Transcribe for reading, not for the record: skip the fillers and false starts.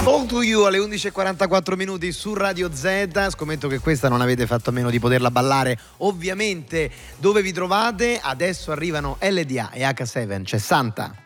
Fall to You alle 11:44 su Radio Z. Scommetto che questa non avete fatto a meno di poterla ballare. Ovviamente dove vi trovate. Adesso arrivano LDA e H7, c'è Santa.